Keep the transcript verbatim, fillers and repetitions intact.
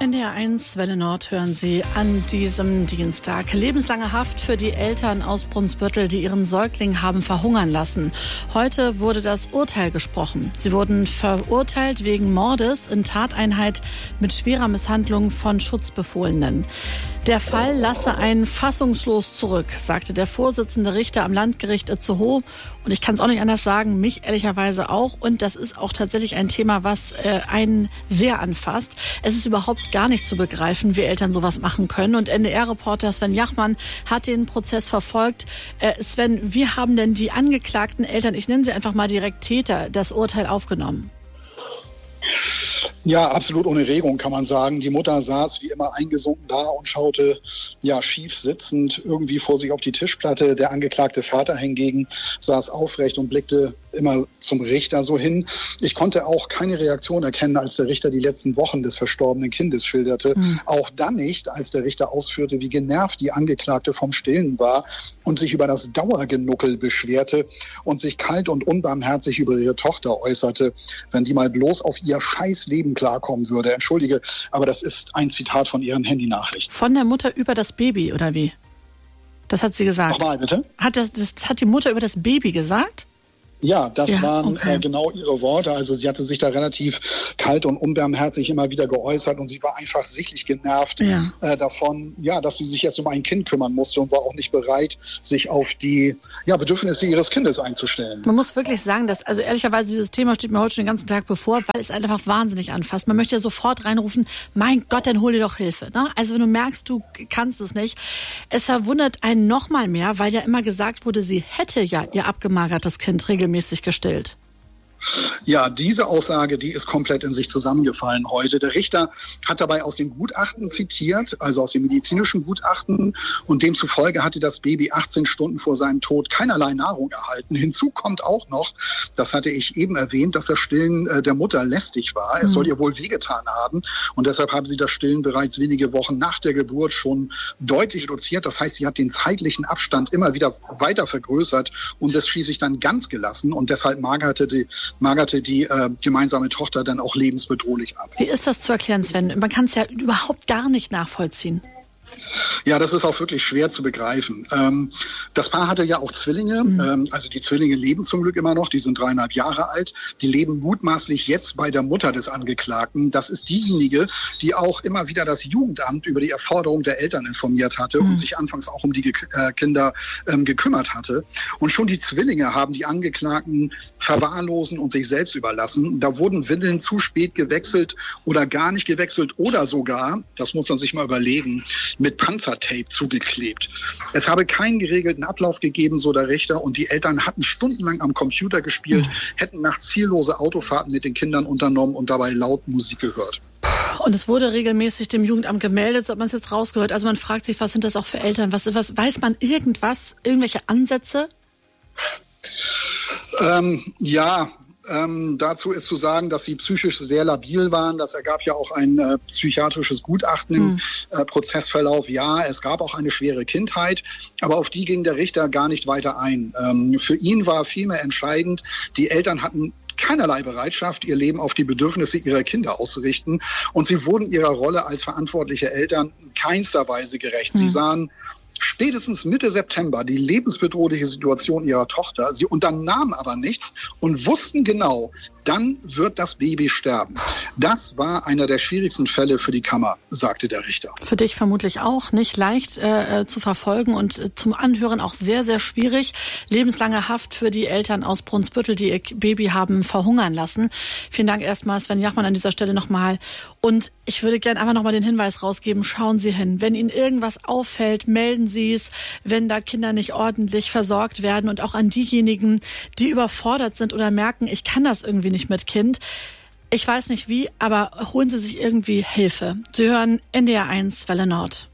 N D R eins Welle Nord hören Sie an diesem Dienstag. Lebenslange Haft für die Eltern aus Brunsbüttel, die ihren Säugling haben verhungern lassen. Heute wurde das Urteil gesprochen. Sie wurden verurteilt wegen Mordes in Tateinheit mit schwerer Misshandlung von Schutzbefohlenen. Der Fall lasse einen fassungslos zurück, sagte der Vorsitzende Richter am Landgericht Itzehoe. Und ich kann es auch nicht anders sagen, mich ehrlicherweise auch. Und das ist auch tatsächlich ein Thema, was äh, einen sehr anfasst. Es ist überhaupt gar nicht zu begreifen, wie Eltern sowas machen können. Und N D R-Reporter Sven Jachmann hat den Prozess verfolgt. Äh, Sven, wie haben denn die angeklagten Eltern, ich nenne sie einfach mal direkt Täter, das Urteil aufgenommen? Ja, absolut ohne Regung, kann man sagen. Die Mutter saß wie immer eingesunken da und schaute ja schief sitzend irgendwie vor sich auf die Tischplatte. Der angeklagte Vater hingegen saß aufrecht und blickte immer zum Richter so hin. Ich konnte auch keine Reaktion erkennen, als der Richter die letzten Wochen des verstorbenen Kindes schilderte. Mhm. Auch dann nicht, als der Richter ausführte, wie genervt die Angeklagte vom Stillen war und sich über das Dauergenuckel beschwerte und sich kalt und unbarmherzig über ihre Tochter äußerte, wenn die mal bloß auf ihr Scheißleben klarkommen würde. Entschuldige, aber das ist ein Zitat von ihren Handynachrichten. Von der Mutter über das Baby, oder wie? Das hat sie gesagt. Nochmal, bitte? Hat, das, das hat die Mutter über das Baby gesagt? Ja, das ja, waren okay. äh, genau ihre Worte. Also sie hatte sich da relativ kalt und unbarmherzig immer wieder geäußert und sie war einfach sichtlich genervt ja. äh, davon, ja, dass sie sich jetzt um ein Kind kümmern musste und war auch nicht bereit, sich auf die ja, Bedürfnisse ihres Kindes einzustellen. Man muss wirklich sagen, dass, also ehrlicherweise dieses Thema steht mir heute schon den ganzen Tag bevor, weil es einfach wahnsinnig anfasst. Man möchte ja sofort reinrufen, mein Gott, dann hol dir doch Hilfe. Ne? Also wenn du merkst, du kannst es nicht. Es verwundert einen noch mal mehr, weil ja immer gesagt wurde, sie hätte ja ihr abgemagertes Kind regelmäßig mäßig gestillt. Ja, diese Aussage, die ist komplett in sich zusammengefallen heute. Der Richter hat dabei aus dem Gutachten zitiert, also aus dem medizinischen Gutachten, und demzufolge hatte das Baby achtzehn Stunden vor seinem Tod keinerlei Nahrung erhalten. Hinzu kommt auch noch, das hatte ich eben erwähnt, dass das Stillen äh, der Mutter lästig war. Es mhm. soll ihr wohl wehgetan haben und deshalb haben sie das Stillen bereits wenige Wochen nach der Geburt schon deutlich reduziert. Das heißt, sie hat den zeitlichen Abstand immer wieder weiter vergrößert und es schließlich dann ganz gelassen und deshalb magerte die magerte die äh, gemeinsame Tochter dann auch lebensbedrohlich ab. Wie ist das zu erklären, Sven? Man kann es ja überhaupt gar nicht nachvollziehen. Ja, das ist auch wirklich schwer zu begreifen. Ähm, das Paar hatte ja auch Zwillinge, mhm. ähm, also die Zwillinge leben zum Glück immer noch, die sind dreieinhalb Jahre alt, die leben mutmaßlich jetzt bei der Mutter des Angeklagten. Das ist diejenige, die auch immer wieder das Jugendamt über die Erforderung der Eltern informiert hatte mhm. und sich anfangs auch um die Ge- äh, Kinder ähm, gekümmert hatte. Und schon die Zwillinge haben die Angeklagten verwahrlosen und sich selbst überlassen. Da wurden Windeln zu spät gewechselt oder gar nicht gewechselt oder sogar, das muss man sich mal überlegen, mit Panzertape zugeklebt. Es habe keinen geregelten Ablauf gegeben, so der Richter, und die Eltern hatten stundenlang am Computer gespielt, mhm. hätten nachts ziellose Autofahrten mit den Kindern unternommen und dabei laut Musik gehört. Und es wurde regelmäßig dem Jugendamt gemeldet, so hat man es jetzt rausgehört. Also man fragt sich, was sind das auch für Eltern? Was, was weiß man irgendwas, irgendwelche Ansätze? Ähm, ja, Ähm, dazu ist zu sagen, dass sie psychisch sehr labil waren. Das ergab ja auch ein äh, psychiatrisches Gutachten im äh, Prozessverlauf. Ja, es gab auch eine schwere Kindheit, aber auf die ging der Richter gar nicht weiter ein. Ähm, für ihn war vielmehr entscheidend, die Eltern hatten keinerlei Bereitschaft, ihr Leben auf die Bedürfnisse ihrer Kinder auszurichten. Und sie wurden ihrer Rolle als verantwortliche Eltern in keinster Weise gerecht. Sie sahen spätestens Mitte September die lebensbedrohliche Situation ihrer Tochter. Sie unternahmen aber nichts und wussten genau, dann wird das Baby sterben. Das war einer der schwierigsten Fälle für die Kammer, sagte der Richter. Für dich vermutlich auch nicht leicht äh, zu verfolgen und äh, zum Anhören auch sehr, sehr schwierig. Lebenslange Haft für die Eltern aus Brunsbüttel, die ihr Baby haben verhungern lassen. Vielen Dank erstmal, Sven Jachmann, an dieser Stelle nochmal. Und ich würde gerne einfach nochmal den Hinweis rausgeben, schauen Sie hin. Wenn Ihnen irgendwas auffällt, melden Sie es, wenn da Kinder nicht ordentlich versorgt werden, und auch an diejenigen, die überfordert sind oder merken, ich kann das irgendwie nicht mit Kind. Ich weiß nicht wie, aber holen Sie sich irgendwie Hilfe. Sie hören N D R eins Welle Nord.